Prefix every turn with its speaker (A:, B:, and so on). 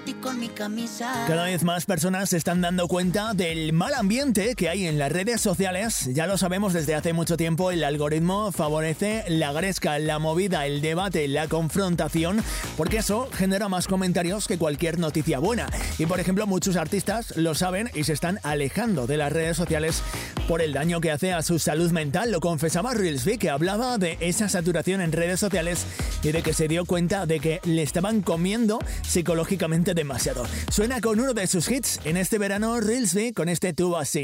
A: Y con mi camisa.
B: Cada vez más personas se están dando cuenta del mal ambiente que hay en las redes sociales. Ya lo sabemos desde hace mucho tiempo, el algoritmo favorece la gresca, la movida, el debate, la confrontación, porque eso genera más comentarios que cualquier noticia buena. Y por ejemplo, muchos artistas lo saben y se están alejando de las redes sociales por el daño que hace a su salud mental. Lo confesaba Reelsby, que hablaba de esa saturación en redes sociales y de que se dio cuenta de que le estaban comiendo psicológicamente demasiado. Suena con uno de sus hits en este verano Reelsby con este Tú Así.